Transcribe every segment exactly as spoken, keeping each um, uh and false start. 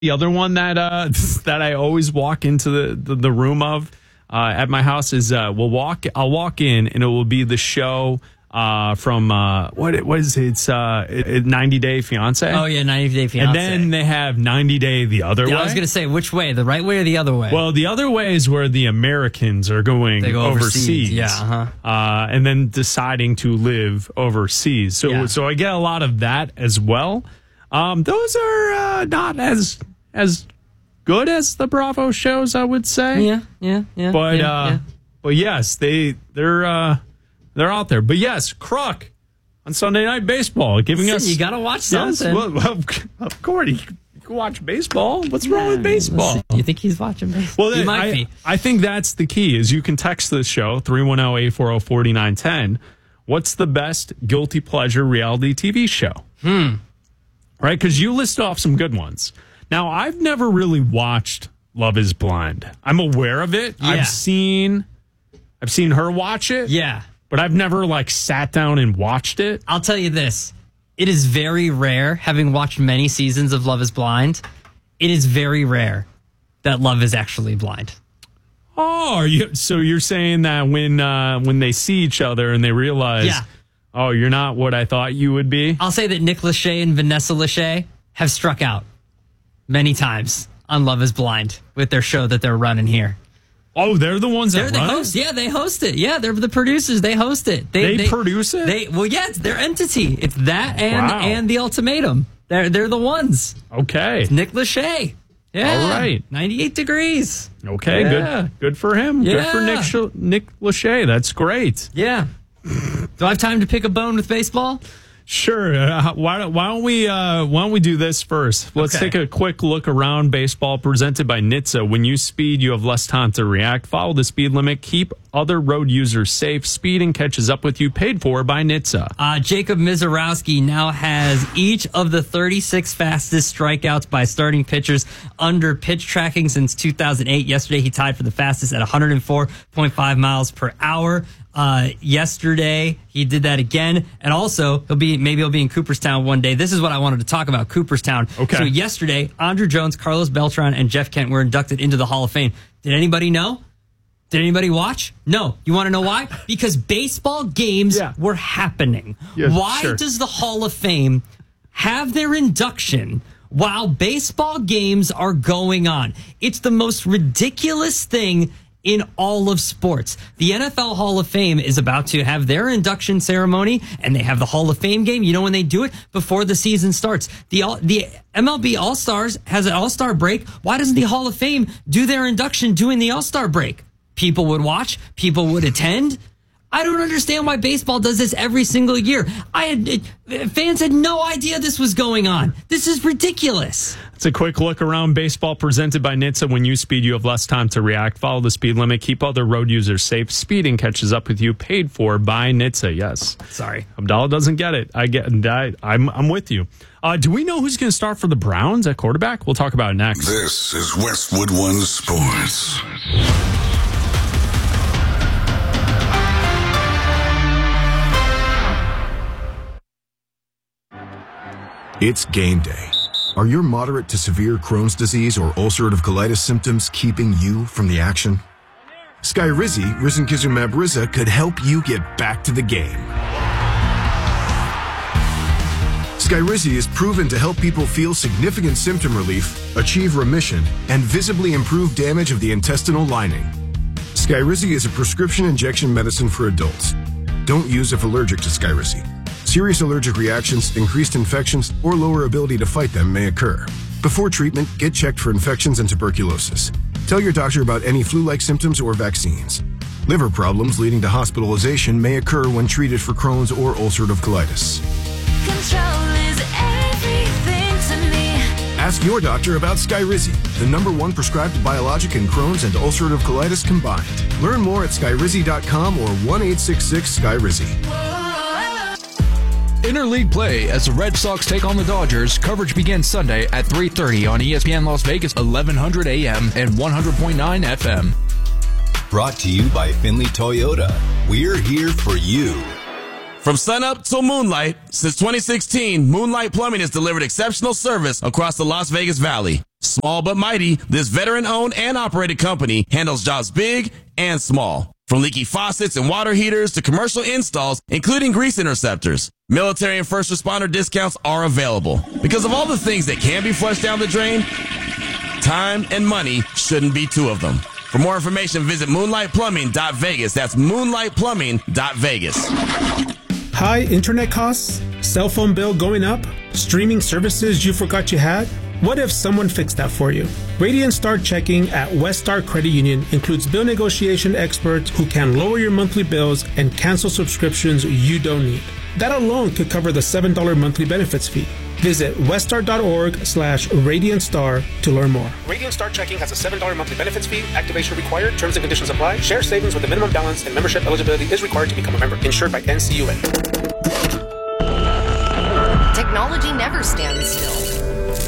The other one that uh, that I always walk into the, the, the room of uh, at my house is uh, we'll walk. I'll walk in and it will be the show uh, from uh, what what is it? It's uh, ninety Day Fiance. Oh yeah, ninety Day Fiance. And then they have ninety Day the other yeah, way. I was gonna say which way, the right way or the other way? Well, the other way is where the Americans are going they go overseas. overseas. Yeah, uh-huh. uh, and then deciding to live overseas. So Yeah. so I get a lot of that as well. Um, those are uh, not as as good as the Bravo shows, I would say. Yeah, yeah, yeah. But yeah, uh, yeah. but yes, they they're uh, they're out there. But yes, Kruk on Sunday Night Baseball giving Listen, us. you gotta watch Yes, something. well, well, of course, you can watch baseball. What's wrong with baseball? Listen, you think he's watching baseball? Well, he then, might I, be. I think that's the key. Is you can text this show three one zero, eight four zero, four nine one zero. What's the best guilty pleasure reality T V show? Hmm. Right, because you list off some good ones. Now, I've never really watched Love Is Blind. I'm aware of it. Yeah. I've seen, I've seen her watch it. Yeah. But I've never like sat down and watched it. I'll tell you this. It is very rare, having watched many seasons of Love Is Blind, it is very rare that love is actually blind. Oh, are you, so you're saying that when uh, when they see each other and they realize, Yeah. oh, you're not what I thought you would be? I'll say that Nick Lachey and Vanessa Lachey have struck out many times on Love Is Blind with their show that they're running here. Oh, they're the ones They're that the run hosts. it? Yeah, they host it. Yeah, they're the producers. They host it. They produce it? They well, yeah, it's their entity. It's that and Wow. and The Ultimatum. They're they're the ones. Okay. Nick Lachey. Yeah. All right. ninety-eight degrees. Okay, Yeah. good good for him. Good for Yeah. Nick Sh- Nick Lachey. That's great. Yeah. Do I have time to pick a bone with baseball? Sure. Uh, why don't why don't we uh, why don't we do this first? Let's Okay. take a quick look around baseball presented by N H T S A. When you speed, you have less time to react. Follow the speed limit. Keep other road users safe. Speeding catches up with you. Paid for by N H T S A. Uh, Jacob Mizorowski now has each of the thirty-six fastest strikeouts by starting pitchers under pitch tracking since two thousand eight. Yesterday, he tied for the fastest at one oh four point five miles per hour. Uh, yesterday, he did that again. And also, he'll be maybe he'll be in Cooperstown one day. This is what I wanted to talk about, Cooperstown. Okay. So yesterday, Andruw Jones, Carlos Beltran, and Jeff Kent were inducted into the Hall of Fame. Did anybody know? Did anybody watch? No. You want to know why? Because baseball games Yeah. were happening. Yeah, why sure. does the Hall of Fame have their induction while baseball games are going on? It's the most ridiculous thing in all of sports. The N F L Hall of Fame is about to have their induction ceremony, and they have the Hall of Fame game. You know when they do it? Before the season starts. The all, the M L B All-Stars has an All-Star break. Why doesn't the Hall of Fame do their induction during the All-Star break? People would watch. People would attend. I don't understand why baseball does this every single year. I had it, fans had no idea this was going on. This is ridiculous. It's a quick look around baseball presented by N H T S A. When you speed, you have less time to react. Follow the speed limit. Keep other road users safe. Speeding catches up with you. Paid for by N H T S A. Yes. Sorry. Abdallah doesn't get it. I get. I, I'm. I'm with you. Uh, do we know who's going to start for the Browns at quarterback? We'll talk about it next. This is Westwood One Sports. It's game day. Are your moderate to severe Crohn's disease or ulcerative colitis symptoms keeping you from the action? Skyrizi, risankizumab Riza, could help you get back to the game. Skyrizi is proven to help people feel significant symptom relief, achieve remission, and visibly improve damage of the intestinal lining. Skyrizi is a prescription injection medicine for adults. Don't use if allergic to Skyrizi. Serious allergic reactions, increased infections, or lower ability to fight them may occur. Before treatment, get checked for infections and tuberculosis. Tell your doctor about any flu-like symptoms or vaccines. Liver problems leading to hospitalization may occur when treated for Crohn's or ulcerative colitis. Control is everything to me. Ask your doctor about Skyrizi, the number one prescribed biologic in Crohn's and ulcerative colitis combined. Learn more at skyrizi dot com or one eight six six Skyrizi. Interleague play as the Red Sox take on the Dodgers. Coverage begins Sunday at three thirty on E S P N Las Vegas, eleven hundred A M and one hundred point nine F M. Brought to you by Finley Toyota. We're here for you. From sunup till moonlight, since twenty sixteen, Moonlight Plumbing has delivered exceptional service across the Las Vegas Valley. Small but mighty, this veteran-owned and operated company handles jobs big and small. From leaky faucets and water heaters to commercial installs, including grease interceptors, military and first responder discounts are available. Because of all the things that can be flushed down the drain, time and money shouldn't be two of them. For more information, visit moonlight plumbing dot vegas. That's moonlight plumbing dot vegas. High internet costs? Cell phone bill going up? Streaming services you forgot you had? What if someone fixed that for you? Radiant Star Checking at West Star Credit Union includes bill negotiation experts who can lower your monthly bills and cancel subscriptions you don't need. That alone could cover the seven dollars monthly benefits fee. Visit weststar.org slash Radiant Star to learn more. Radiant Star Checking has a seven dollars monthly benefits fee. Activation required. Terms and conditions apply. Share savings with a minimum balance and membership eligibility is required to become a member. Insured by N C U A. Technology never stands still.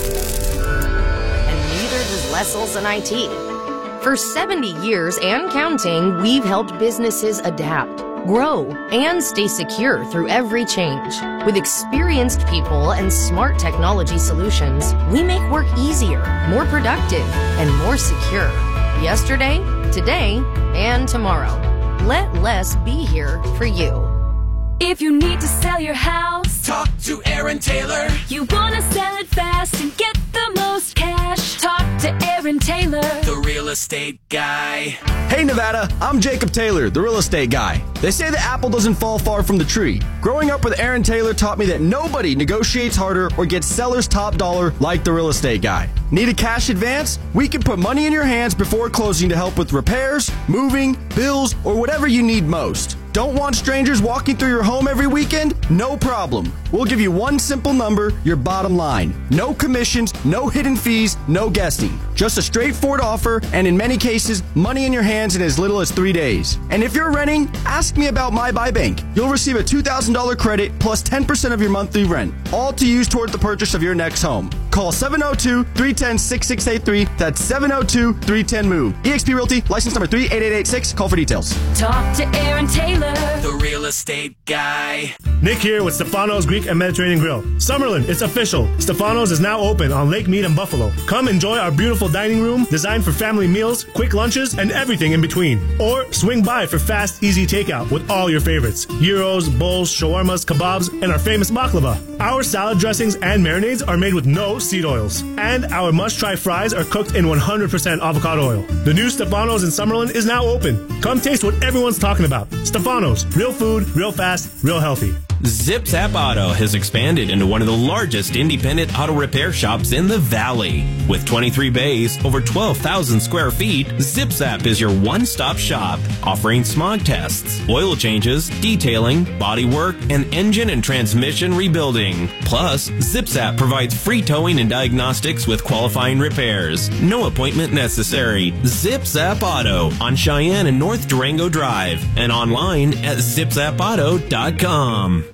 And neither does Wessels and I T. For seventy years and counting, we've helped businesses adapt, grow, and stay secure through every change. With experienced people and smart technology solutions, we make work easier, more productive, and more secure. Yesterday, today, and tomorrow. Let less be here for you. If you need to sell your house, talk to Aaron Taylor. You want to sell it fast and get the most cash, talk to Aaron Taylor, the real estate guy. Hey Nevada, I'm Jacob Taylor, the real estate guy. They say the apple doesn't fall far from the tree. Growing up with Aaron Taylor taught me that nobody negotiates harder or gets seller's top dollar like the real estate guy. Need a cash advance? We can put money in your hands before closing to help with repairs, moving, bills, or whatever you need most. Don't want strangers walking through your home every weekend? No problem. We'll give you one simple number, your bottom line. No commissions, no hidden fees, no guessing. Just a straightforward offer, and in many cases, money in your hands in as little as three days. And if you're renting, ask me about My Buy Bank. You'll receive a two thousand dollars credit plus ten percent of your monthly rent, all to use toward the purchase of your next home. Call seven oh two, three one zero, six six eight three. That's seven oh two, three one zero, MOVE. eXp Realty, license number three eight eight eight six. Call for details. talk to Aaron Taylor, the real estate guy. Nick here with Stefano's Greek and Mediterranean Grill. Summerlin, it's official. Stefano's is now open on Lake Mead and Buffalo. Come enjoy our beautiful dining room designed for family meals, quick lunches, and everything in between. Or swing by for fast, easy takeout with all your favorites. Gyros, bowls, shawarmas, kebabs, and our famous baklava. Our salad dressings and marinades are made with no seed oils. And our must-try fries are cooked in one hundred percent avocado oil. The new Stefano's in Summerlin is now open. Come taste what everyone's talking about. Stefano's, real food, real fast, real healthy. Zip Zap Auto has expanded into one of the largest independent auto repair shops in the Valley. With twenty-three bays, over twelve thousand square feet, Zip Zap is your one-stop shop, offering smog tests, oil changes, detailing, body work, and engine and transmission rebuilding. Plus, Zip Zap provides free towing and diagnostics with qualifying repairs. No appointment necessary. Zip Zap Auto on Cheyenne and North Durango Drive and online at zip zap auto dot com.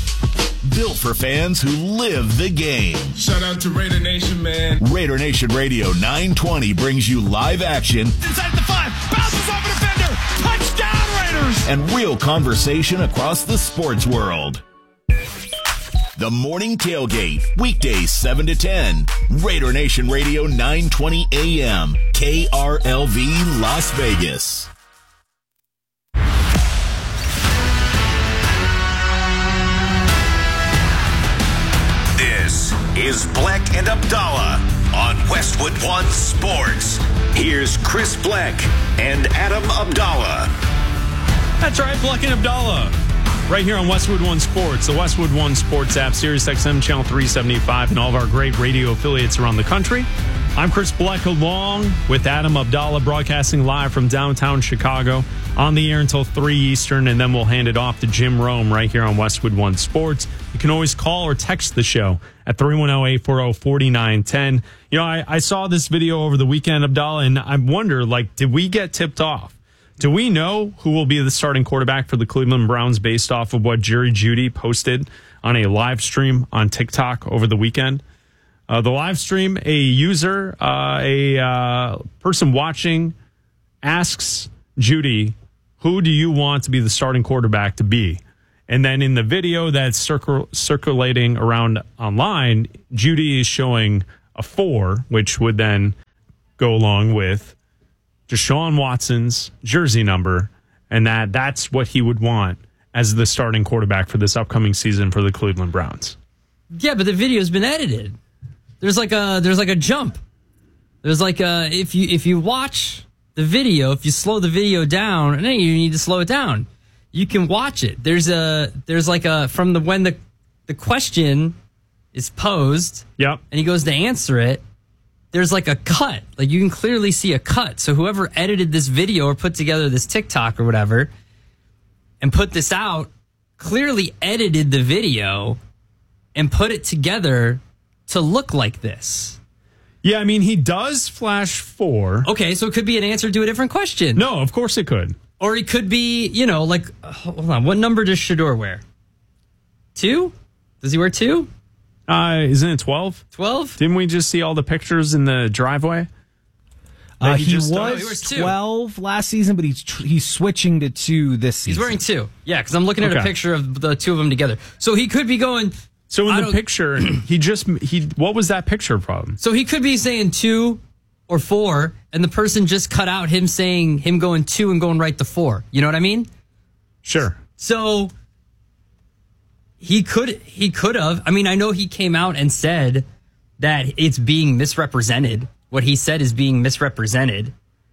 Built for fans who live the game. Shout out to Raider Nation, man. Raider Nation Radio nine twenty brings you live action. Inside the five, bounces off a defender. Touchdown, Raiders! And real conversation across the sports world. The Morning Tailgate, weekdays seven to ten. Raider Nation Radio nine twenty A M. K R L V Las Vegas. This is Black and Abdallah on Westwood One Sports. Here's Chris Black and Adam Abdallah. That's right, Black and Abdallah. Right here on Westwood One Sports, the Westwood One Sports app, Sirius X M Channel three seventy-five, and all of our great radio affiliates around the country. I'm Chris Black along with Adam Abdallah, broadcasting live from downtown Chicago on the air until three Eastern, and then we'll hand it off to Jim Rome right here on Westwood One Sports. You can always call or text the show at three one zero, eight four zero, four nine one zero. You know, I, I saw this video over the weekend, Abdallah, and I wonder, like, did we get tipped off? Do we know who will be the starting quarterback for the Cleveland Browns based off of what Jerry Jeudy posted on a live stream on TikTok over the weekend? Uh, the live stream, a user, uh, a uh, person watching asks Jeudy, who do you want to be the starting quarterback to be? And then in the video that's circul- circulating around online, Judy is showing a four, which would then go along with Deshaun Watson's jersey number, and that that's what he would want as the starting quarterback for this upcoming season for the Cleveland Browns. Yeah, but the video's been edited. There's like a there's like a jump. There's like a if you if you watch the video, if you slow the video down, and then you need to slow it down, you can watch it. There's a there's like a from the when the the question is posed, yep, and he goes to answer it. There's like a cut. Like you can clearly see a cut. So whoever edited this video or put together this TikTok or whatever and put this out clearly edited the video and put it together to look like this. Yeah, I mean, he does flash four. Okay, so it could be an answer to a different question. No, of course it could. Or it could be, you know, like, hold on, what number does Shedeur wear? Two? Does he wear two? Uh, isn't it twelve? twelve? Didn't we just see all the pictures in the driveway? Uh, he, just, was uh, he wears two. twelve last season, but he's tr- he's switching to two this season. He's wearing two. Yeah, because I'm looking at Okay. a picture of the two of them together. So he could be going... So in I the don't- picture, he just, he. what was that picture from? So he could be saying two or four, and the person just cut out him saying, him going two and going right to four. You know what I mean? Sure. So he could he could have. I mean, I know he came out and said that it's being misrepresented. What he said is being misrepresented.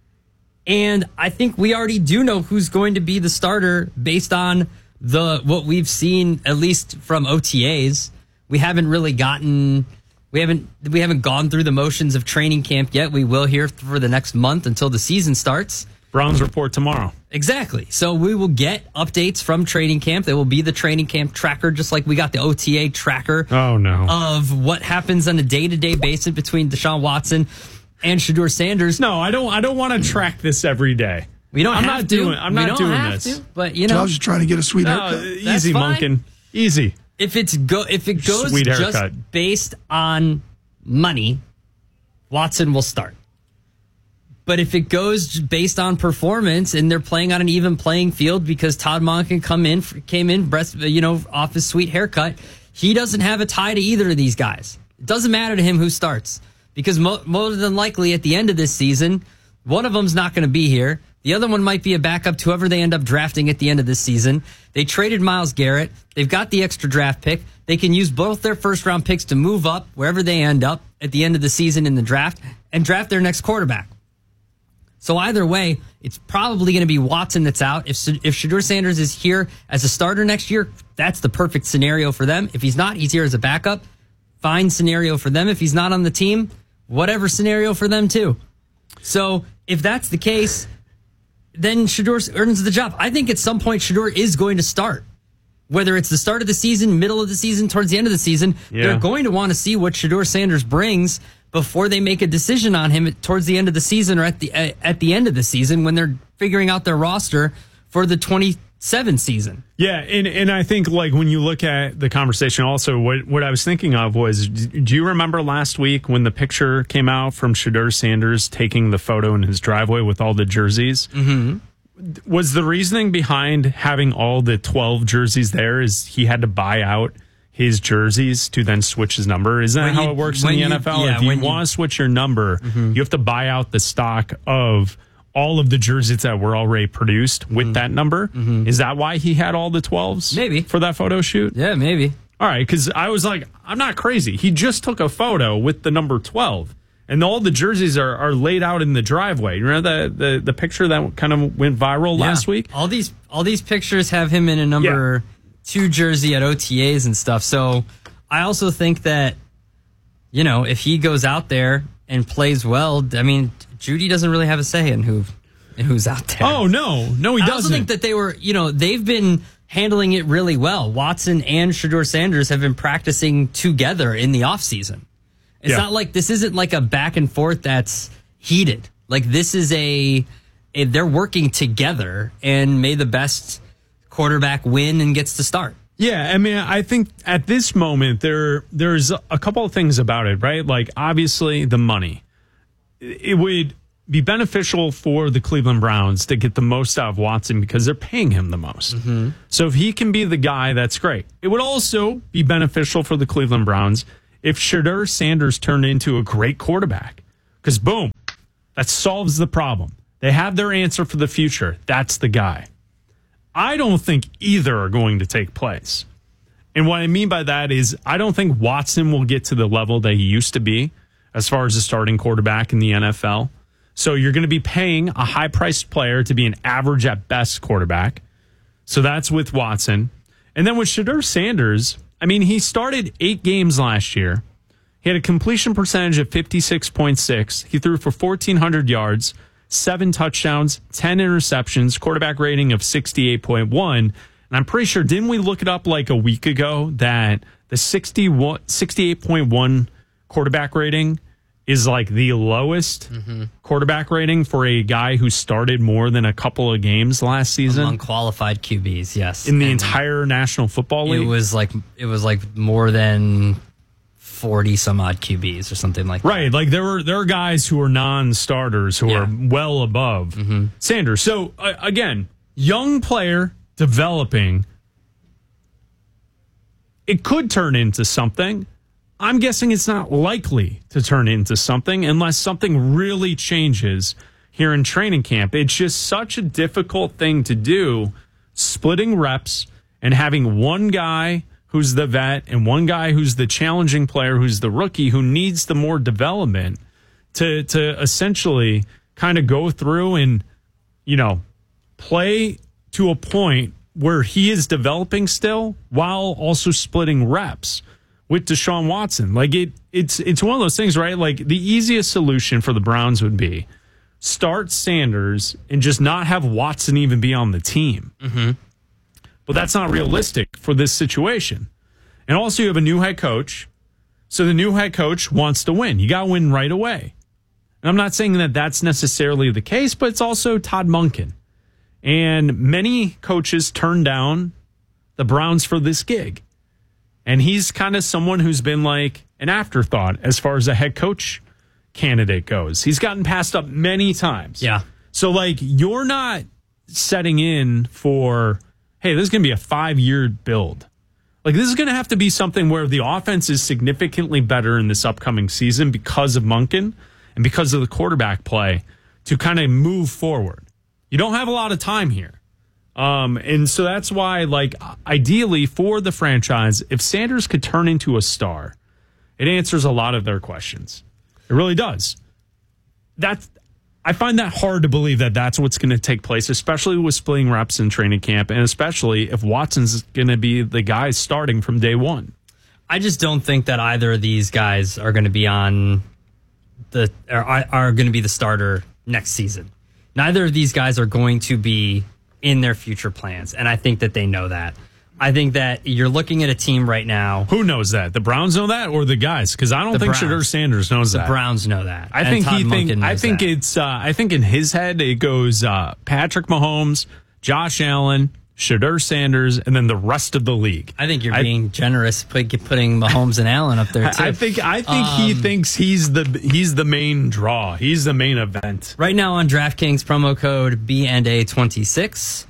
And I think we already do know who's going to be the starter based on the what we've seen, at least from O T As. We haven't really gotten we haven't we haven't gone through the motions of training camp yet. We will here for the next month until the season starts. Browns report tomorrow. Exactly. So we will get updates from training camp. There will be the training camp tracker, just like we got the O T A tracker. Oh, no. Of what happens on a day-to-day basis between Deshaun Watson and Shedeur Sanders. No, I don't. I don't want to track this every day. We don't I'm have not to. doing. I'm We not don't doing have this. to, but you know, I was just trying to get a sweet No, haircut. easy, fine. Munkin. Easy. if it's go if it goes Sweet just haircut. based on money, Watson will start. But if it goes based on performance and they're playing on an even playing field because Todd Monken come in came in breast you know off his sweet haircut, he doesn't have a tie to either of these guys. It doesn't matter to him who starts because mo- more than likely at the end of this season, one of them's not going to be here. The other one might be a backup to whoever they end up drafting at the end of this season. They traded Myles Garrett. They've got the extra draft pick. They can use both their first round picks to move up wherever they end up at the end of the season in the draft and draft their next quarterback. So either way, it's probably going to be Watson that's out. If if Shedeur Sanders is here as a starter next year, that's the perfect scenario for them. If he's not, he's here as a backup. Fine scenario for them. If he's not on the team, whatever scenario for them too. So if that's the case, then Shedeur earns the job. I think at some point Shedeur is going to start. Whether it's the start of the season, middle of the season, towards the end of the season, Yeah. they're going to want to see what Shedeur Sanders brings before they make a decision on him towards the end of the season or at the at the end of the season when they're figuring out their roster for the twenty-seven season. Yeah, and, and I think like when you look at the conversation also, what, what I was thinking of was, do you remember last week when the picture came out from Shedeur Sanders taking the photo in his driveway with all the jerseys? Mm-hmm. Was the reasoning behind having all the twelve jerseys there is he had to buy out his jerseys to then switch his number? Isn't that When how you- it works in when the you- N F L? yeah, if you when you- want to switch your number, you have to buy out the stock of all of the jerseys that were already produced with that number. Is that why he had all the twelves? Maybe. For that photo shoot? Yeah, maybe. All right, because I was like, I'm not crazy. He just took a photo with the number twelve. And all the jerseys are, are laid out in the driveway. You remember the, the, the picture that kind of went viral Yeah. last week? All these all these pictures have him in a number two jersey at O T As and stuff. So I also think that, you know, if he goes out there and plays well, I mean, Judy doesn't really have a say in who in who's out there. Oh, no. No, he I doesn't. also think that they were, you know, they've been handling it really well. Watson and Shedeur Sanders have been practicing together in the offseason. It's Yeah. not like this isn't like a back and forth that's heated. Like this is a, a they're working together and may the best quarterback win and gets to start. Yeah, I mean, I think at this moment there there's a couple of things about it, right? Like obviously the money. It would be beneficial for the Cleveland Browns to get the most out of Watson because they're paying him the most. Mm-hmm. So if he can be the guy, that's great. It would also be beneficial for the Cleveland Browns if Shedeur Sanders turned into a great quarterback. Because, boom, that solves the problem. They have their answer for the future. That's the guy. I don't think either are going to take place. And what I mean by that is I don't think Watson will get to the level that he used to be as far as a starting quarterback in the N F L. So you're going to be paying a high-priced player to be an average at best quarterback. So that's with Watson. And then with Shedeur Sanders, I mean, he started eight games last year. He had a completion percentage of fifty-six point six. He threw for fourteen hundred yards, seven touchdowns, ten interceptions, quarterback rating of sixty-eight point one. And I'm pretty sure, didn't we look it up like a week ago that the sixty-eight point one quarterback rating is like the lowest mm-hmm. quarterback rating for a guy who started more than a couple of games last season? Among qualified Q Bs, yes. In the and entire National Football League? It was like it was like more than forty some odd Q Bs or something like that. Right, like there were there are guys who are non-starters who Yeah. are well above Mm-hmm. Sanders. So uh, again, young player developing. It could turn into something. I'm guessing it's not likely to turn into something unless something really changes here in training camp. It's just such a difficult thing to do, splitting reps and having one guy who's the vet and one guy who's the challenging player, who's the rookie, who needs the more development to to essentially kind of go through and, you know, play to a point where he is developing still while also splitting reps with Deshaun Watson. Like it it's it's one of those things, right? Like the easiest solution for the Browns would be start Sanders and just not have Watson even be on the team. Mm-hmm. But that's not realistic for this situation. And also you have a new head coach. So the new head coach wants to win. You got to win right away. And I'm not saying that that's necessarily the case, but it's also Todd Monken. And many coaches turn down the Browns for this gig. And he's kind of someone who's been like an afterthought as far as a head coach candidate goes. He's gotten passed up many times. Yeah. So, like, you're not setting in for, hey, this is going to be a five-year build. Like, this is going to have to be something where the offense is significantly better in this upcoming season because of Monken and because of the quarterback play to kind of move forward. You don't have a lot of time here. Um, and so that's why, like, ideally for the franchise, if Sanders could turn into a star, it answers a lot of their questions. It really does. That's, I find that hard to believe that that's what's going to take place, especially with splitting reps in training camp, and especially if Watson's going to be the guy starting from day one. I just don't think that either of these guys are going to be on the are, are going to be the starter next season. Neither of these guys are going to be in their future plans, and I think that they know that. I think that you're looking at a team right now. Who knows that? The Browns know that, or the guys? Because I don't The think Browns. Shedeur Sanders knows The that. Browns know that. I and think Todd he Monken think. knows I think that. it's. Uh, I think in his head it goes uh, Patrick Mahomes, Josh Allen, Shedeur Sanders, and then the rest of the league. I think you're I- being generous put- putting Mahomes and Allen up there too. I think. I think he Um, thinks he's the he's the main draw. He's the main event. Right now on DraftKings, promo code B and A twenty-six.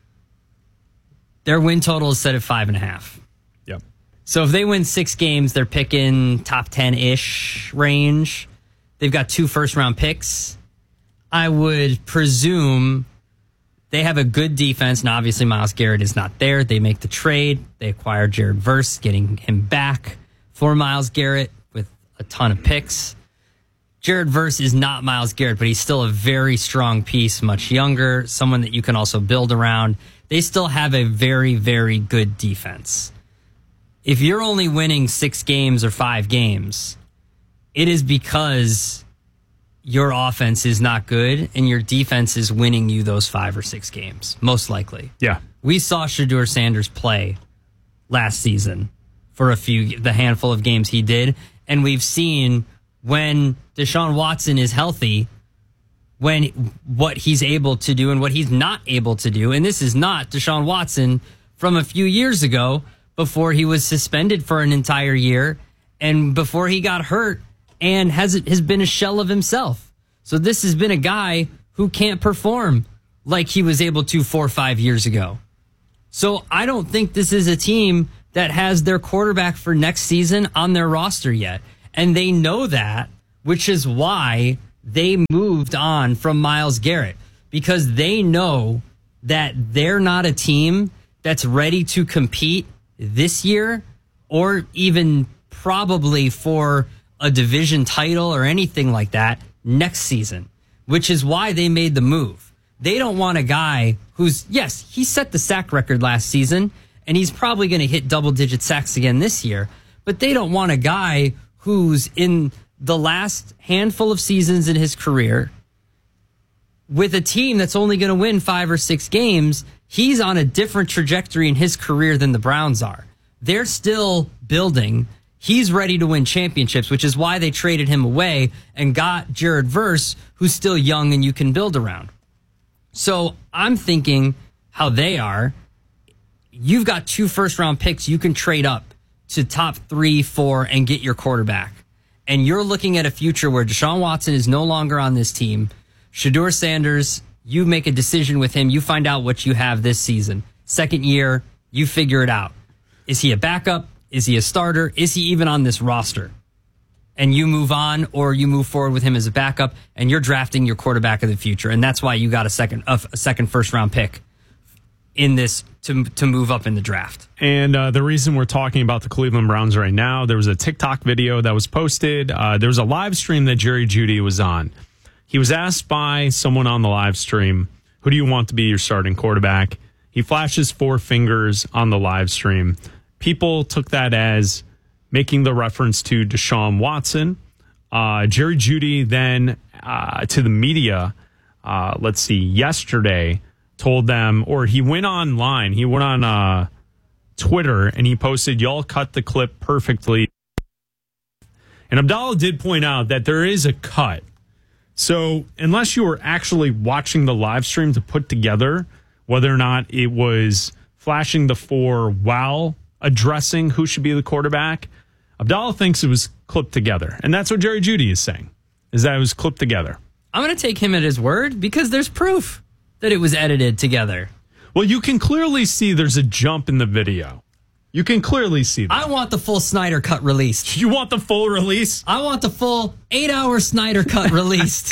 Their win total is set at five and a half. Yep. So if they win six games, they're picking top ten-ish range. They've got two first-round picks. I would presume they have a good defense, and obviously Myles Garrett is not there. They make the trade. They acquire Jared Verse, getting him back for Myles Garrett with a ton of picks. Jared Verse is not Myles Garrett, but he's still a very strong piece, much younger, someone that you can also build around. They still have a very, very good defense. If you're only winning six games or five games, it is because your offense is not good and your defense is winning you those five or six games, most likely. Yeah. We saw Shedeur Sanders play last season for a few, the handful of games he did, and we've seen when Deshaun Watson is healthy, when what he's able to do and what he's not able to do. And this is not Deshaun Watson from a few years ago before he was suspended for an entire year and before he got hurt and has has been a shell of himself. So this has been a guy who can't perform like he was able to four or five years ago. So I don't think this is a team that has their quarterback for next season on their roster yet. And they know that, which is why they moved on from Myles Garrett, because they know that they're not a team that's ready to compete this year or even probably for a division title or anything like that next season, which is why they made the move. They don't want a guy who's, yes, he set the sack record last season, and he's probably going to hit double-digit sacks again this year, but they don't want a guy who's in the last handful of seasons in his career with a team that's only going to win five or six games. He's on a different trajectory in his career than the Browns are. They're still building. He's ready to win championships, which is why they traded him away and got Jared Verse, who's still young and you can build around. So I'm thinking how they are. You've got two first-round picks. You can trade up to top three, four, and get your quarterback. And you're looking at a future where Deshaun Watson is no longer on this team. Shedeur Sanders, you make a decision with him. You find out what you have this season. Second year, you figure it out. Is he a backup? Is he a starter? Is he even on this roster? And you move on, or you move forward with him as a backup, and you're drafting your quarterback of the future. And that's why you got a second a second first round pick in this to to move up in the draft. And uh, the reason we're talking about the Cleveland Browns right now, there was a TikTok video that was posted. Uh, there was a live stream that Jerry Jeudy was on. He was asked by someone on the live stream, who do you want to be your starting quarterback? He flashes four fingers on the live stream. People took that as making the reference to Deshaun Watson. Uh, Jerry Jeudy then uh, to the media, uh, let's see, yesterday told them, or he went online, he went on uh, Twitter and he posted, y'all cut the clip perfectly. And Abdallah did point out that there is a cut. So unless you were actually watching the live stream to put together whether or not it was flashing the four while addressing who should be the quarterback, Abdallah thinks it was clipped together. And that's what Jerry Jeudy is saying, is that it was clipped together. I'm going to take him at his word because there's proof that it was edited together. Well, you can clearly see there's a jump in the video. You can clearly see that. I want the full Snyder cut released. You want the full release? I want the full eight-hour Snyder cut released.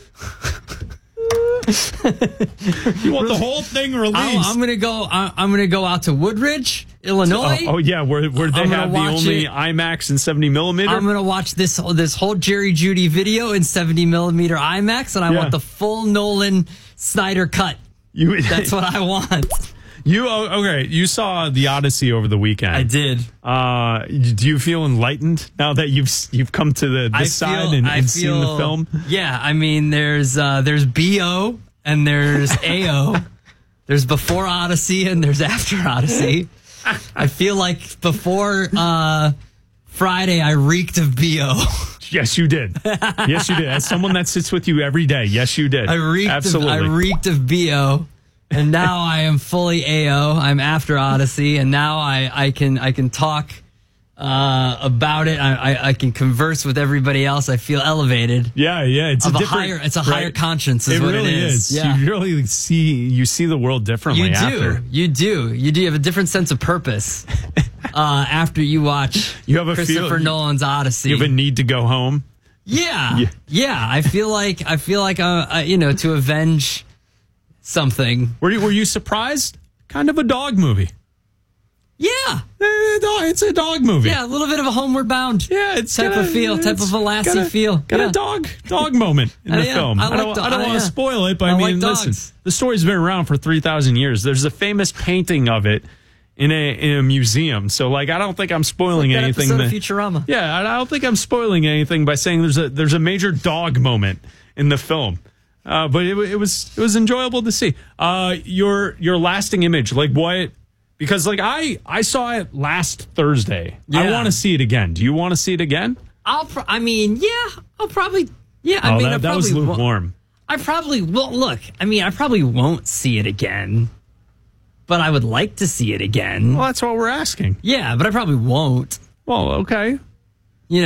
You want the whole thing released? I'm, I'm gonna go. I'm gonna go out to Woodridge, Illinois. Oh, oh yeah, where where they I'm have the only it. IMAX and seventy millimeter. I'm gonna watch this this whole Jerry Jeudy video in seventy millimeter IMAX, and I Yeah. want the full Nolan Snyder cut. You, That's what I want. You oh, okay? You saw The Odyssey over the weekend. I did. Uh, do you feel enlightened now that you've you've come to the this side and, I and feel, seen the film? Yeah, I mean, there's uh, there's B O and there's A O. There's before Odyssey and there's after Odyssey. I feel like before uh, Friday, I reeked of B O. Yes, you did. Yes, you did. As someone that sits with you every day, yes, you did. I reeked Absolutely. Of, I reeked of B O. And now I am fully A O. I'm after Odyssey, and now I, I can I can talk uh, about it. I, I I can converse with everybody else. I feel elevated. Yeah, yeah. It's of a, a different, higher. It's a right? higher conscience. Is it what really it is. is. Yeah. You really see you see the world differently. You do. After. You do. You do. You have a different sense of purpose uh, after you watch. You have a Christopher feel, Nolan's Odyssey. You have a need to go home. Yeah, yeah. yeah. I feel like I feel like uh, uh, you know, to avenge something. Were you were you surprised? Kind of a dog movie. Yeah, it's a dog movie. Yeah, a little bit of a Homeward Bound. Yeah, it's type got of a, feel, type of a Lassie got a, feel. Got yeah. a dog dog moment in Uh, the yeah, film. I, like I don't, do- I don't uh, want yeah. to spoil it, but I, I mean, like listen, dogs. the story's been around for three thousand years. There's a famous painting of it in a in a museum. So, like, I don't think I'm spoiling Like that anything. episode of that- Futurama. Yeah, I I don't think I'm spoiling anything by saying there's a there's a major dog moment in the film. Uh, but it, it was it was enjoyable to see. Uh, your your lasting image, like what? Because like I I saw it last Thursday. I Yeah. want to see it again. Do you want to see it again? I'll. Pro- I mean, yeah. I'll probably. Yeah. I oh, mean, that, I that was probably won't- lukewarm. I probably will. Look, I mean, I probably won't see it again, but I would like to see it again. Well, that's what we're asking. Yeah, but I probably won't. Well, okay. You know,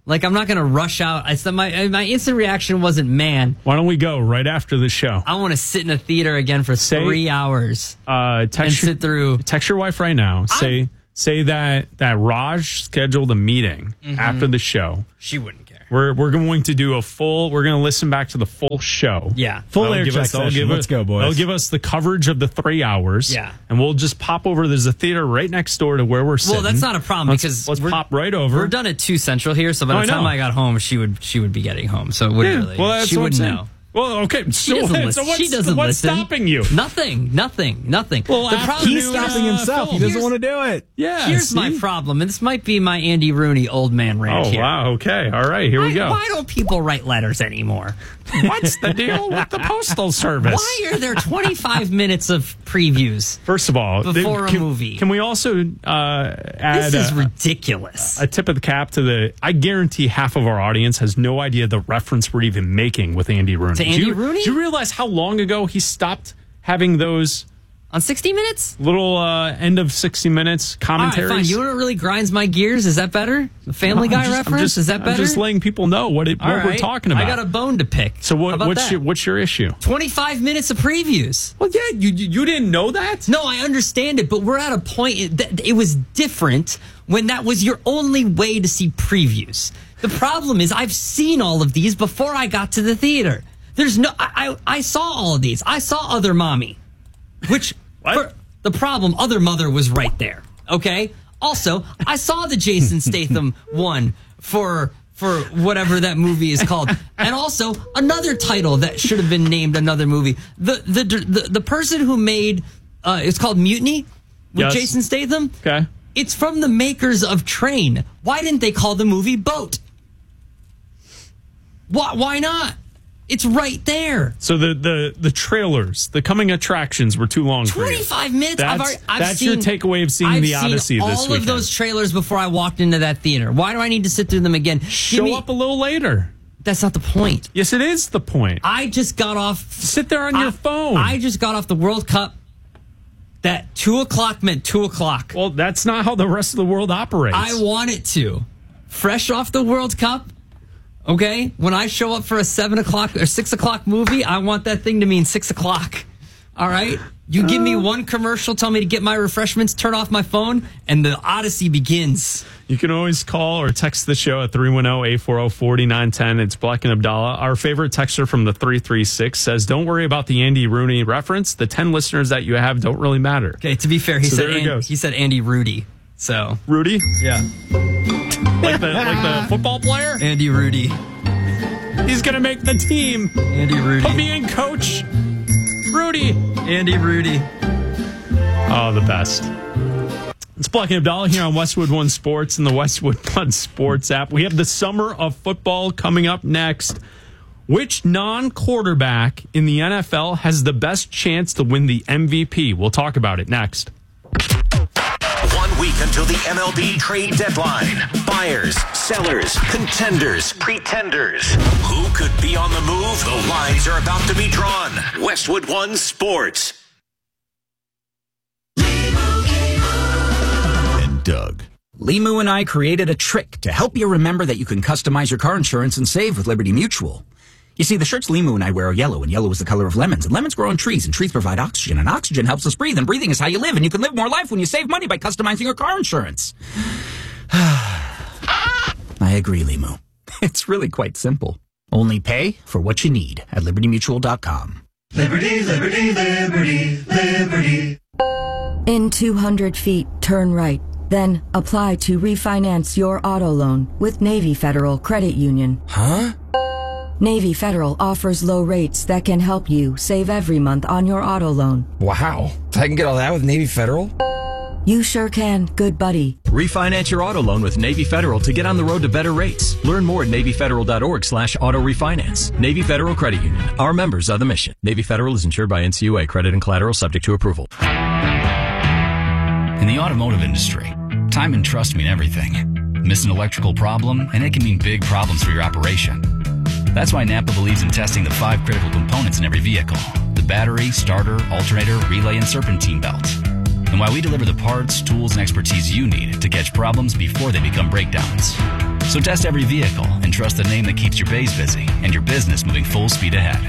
Like, I'm not going to rush out. I said my my instant reaction wasn't, man. Why don't we go right after the show? I want to sit in a theater again for Say, three hours uh, text and your, sit through. Text your wife right now. Say I'm, say that that Raj scheduled a meeting mm-hmm. after the show. She wouldn't care. We're we're going to do a full. We're going to listen back to the full show. Yeah, full air check session. Let's go, boys. They'll give us the coverage of the three hours. Yeah, and we'll just pop over. There's a theater right next door to where we're sitting. Well, that's not a problem let's, because let's pop right over. We're done at two central here, so by oh, the time I, I got home, she would she would be getting home. So it wouldn't yeah, really. Well, that's she what wouldn't I'm know. Well, okay. She So, doesn't so listen. what's, She doesn't what's listen. stopping you? Nothing. Nothing. Nothing. Well, the problem he's stopping uh, himself. He doesn't want to do it. Yeah. Here's see? my problem, and this might be my Andy Rooney old man rant Oh, here. wow. Okay. All right. Here why, we go. Why don't people write letters anymore? What's the deal with the postal service? Why are there twenty-five minutes of previews? First of all, before can, a movie. Can we also uh, add this is a, ridiculous. A tip of the cap to the. I guarantee half of our audience has no idea the reference we're even making with Andy Rooney. To Andy do you, Rooney? Do you realize how long ago he stopped having those on sixty minutes? Little uh, end of sixty minutes commentaries. All right, fine. You know what really grinds my gears? Is that better? The Family No, Guy I'm just, reference? I'm just, Is that better? I'm just letting people know what it, All what right. we're talking about. I got a bone to pick. So what, what's that? your what's your issue? twenty-five minutes of previews. Well, yeah, you you didn't know that? No, I understand it, but we're at a point that it was different when that was your only way to see previews. The problem is I've seen all of these before I got to the theater. There's no I I, I saw all of these. I saw Other Mommy, which for, the problem Other Mother was right there. Okay. Also, I saw the Jason Statham one for for whatever that movie is called, and also another title that should have been named another movie. The the the, the person who made uh, it's called Mutiny with Yes. Jason Statham. Okay. It's from the makers of Train. Why didn't they call the movie Boat? Why why not? It's right there. So the, the, the trailers, the coming attractions were too long for you. twenty-five minutes. That's, I've already, I've that's seen, your takeaway of seeing I've the Odyssey seen this all weekend. of those trailers before I walked into that theater. Why do I need to sit through them again? Show me, up a little later. That's not the point. Yes, it is the point. I just got off. Sit there on I, your phone. I just got off the World Cup. That two o'clock meant two o'clock. Well, that's not how the rest of the world operates. I want it to. Fresh off the World Cup. Okay, when I show up for a seven o'clock or six o'clock movie, I want that thing to mean six o'clock. All right, you give me one commercial, tell me to get my refreshments, turn off my phone, and the Odyssey begins. You can always call or text the show at three one zero, eight four zero, four nine one zero. It's Black and Abdallah. Our favorite texter from the three three six says, don't worry about the Andy Rooney reference. The ten listeners that you have don't really matter. Okay, to be fair, he So said there it Andy, goes. he said Andy Rudy. So Rudy? yeah, Like the like the football player? Andy Rudy. He's going to make the team. Andy Rudy. Put me in, coach. Rudy. Andy Rudy. Oh, the best. It's Black and Abdallah here on Westwood One Sports and the Westwood One Sports app. We have the summer of football coming up next. Which non-quarterback in the N F L has the best chance to win the M V P? We'll talk about it next. One week until the M L B trade deadline. Buyers, sellers, contenders, pretenders. Who could be on the move? The lines are about to be drawn. Westwood One Sports. And Doug. Limu and I created a trick to help you remember that you can customize your car insurance and save with Liberty Mutual. You see, the shirts Limu and I wear are yellow, and yellow is the color of lemons, and lemons grow on trees, and trees provide oxygen, and oxygen helps us breathe, and breathing is how you live, and you can live more life when you save money by customizing your car insurance. I agree, Limu. It's really quite simple. Only pay for what you need at liberty mutual dot com. Liberty, liberty, liberty, liberty. In two hundred feet, turn right. Then apply to refinance your auto loan with Navy Federal Credit Union. Huh? Navy Federal offers low rates that can help you save every month on your auto loan. Wow. I can get all that with Navy Federal? You sure can, good buddy. Refinance your auto loan with Navy Federal to get on the road to better rates. Learn more at navy federal dot org slash auto refinance. Navy Federal Credit Union. Our members are the mission. Navy Federal is insured by N C U A. Credit and collateral subject to approval. In the automotive industry, time and trust mean everything. Miss an electrical problem, and it can mean big problems for your operation. That's why Napa believes in testing the five critical components in every vehicle: the battery, starter, alternator, relay, and serpentine belt. And why we deliver the parts, tools, and expertise you need to catch problems before they become breakdowns. So test every vehicle and trust the name that keeps your bays busy and your business moving full speed ahead.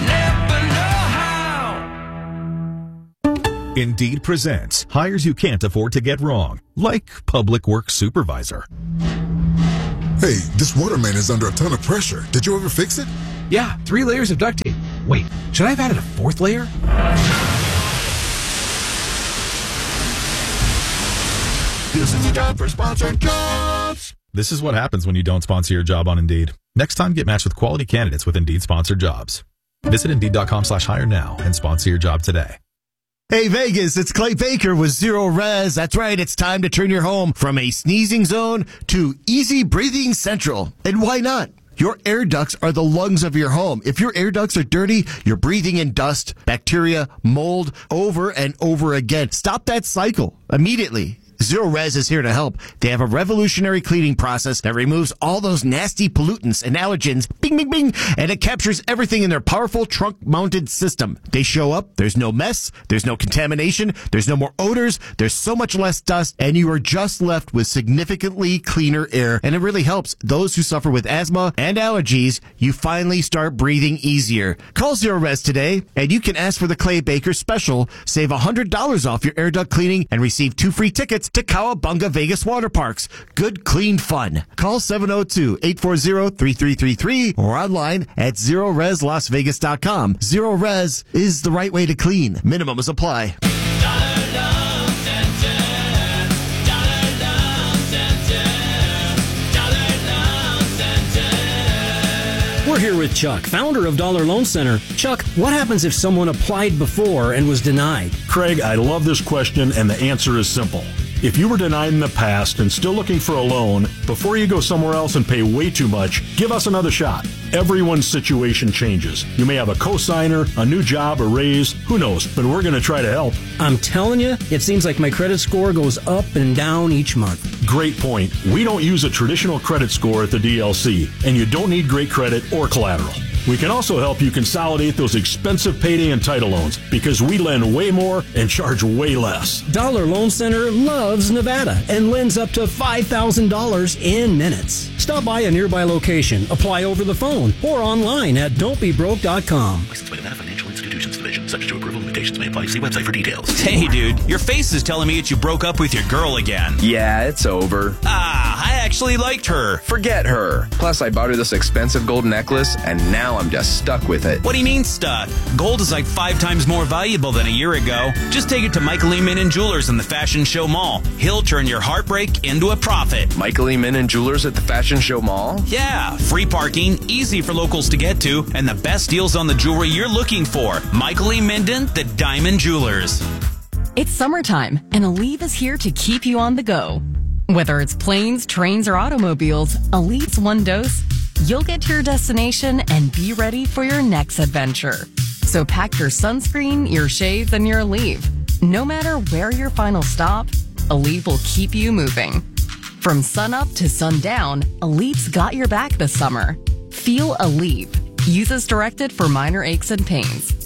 Indeed presents hires you can't afford to get wrong, like public works supervisor. Hey, this water main is under a ton of pressure. Did you ever fix it? Yeah, three layers of duct tape. Wait, should I have added a fourth layer? This is a job for sponsored jobs. This is what happens when you don't sponsor your job on Indeed. Next time, get matched with quality candidates with Indeed sponsored jobs. Visit Indeed.com slash hire now and sponsor your job today. Hey Vegas, it's Clay Baker with Zero Res. That's right, it's time to turn your home from a sneezing zone to easy breathing central. And why not? Your air ducts are the lungs of your home. If your air ducts are dirty, you're breathing in dust, bacteria, mold over and over again. Stop that cycle immediately. Zero Res is here to help. They have a revolutionary cleaning process that removes all those nasty pollutants and allergens, bing, bing, bing, and it captures everything in their powerful trunk-mounted system. They show up, there's no mess, there's no contamination, there's no more odors, there's so much less dust, and you are just left with significantly cleaner air, and it really helps those who suffer with asthma and allergies. You finally start breathing easier. Call Zero Res today, and you can ask for the Clay Baker special. Save one hundred dollars off your air duct cleaning and receive two free tickets to Cowabunga Vegas Water Parks. Good, clean fun. Call seven oh two, eight four zero, three three three three or online at zero res las vegas dot com. Zero Res is the right way to clean. Minimums apply. We're here with Chuck, founder of Dollar Loan Center. Chuck, what happens if someone applied before and was denied? Craig, I love this question, and the answer is simple. If you were denied in the past and still looking for a loan, before you go somewhere else and pay way too much, give us another shot. Everyone's situation changes. You may have a cosigner, a new job, a raise, who knows, but we're going to try to help. I'm telling you, it seems like my credit score goes up and down each month. Great point. We don't use a traditional credit score at the D L C, and you don't need great credit or collateral. We can also help you consolidate those expensive payday and title loans because we lend way more and charge way less. Dollar Loan Center loves Nevada and lends up to five thousand dollars in minutes. Stop by a nearby location, apply over the phone, or online at don't be broke dot com. Licensed by Nevada Financial Institutions Division. Subject to approval, limitations may apply. See website for details. Hey, dude, your face is telling me that you broke up with your girl again. Yeah, it's over. Ah, I actually liked her. Forget her. Plus, I bought her this expensive gold necklace, and now I'm just stuck with it. What do you mean stuck? Gold is like five times more valuable than a year ago. Just take it to Michael E. Minnan Jewelers in the Fashion Show Mall. He'll turn your heartbreak into a profit. Michael E. Minnan Jewelers at the Fashion Show Mall? Yeah, free parking, easy for locals to get to, and the best deals on the jewelry you're looking for. Michael E. Minden, the Diamond Jewelers. It's summertime, and Aleve is here to keep you on the go. Whether it's planes, trains, or automobiles, Aleve's one dose, you'll get to your destination and be ready for your next adventure. So pack your sunscreen, your shades, and your Aleve. No matter where your final stop, Aleve will keep you moving. From sunup to sundown, Aleve's got your back this summer. Feel Aleve. Use as directed for minor aches and pains.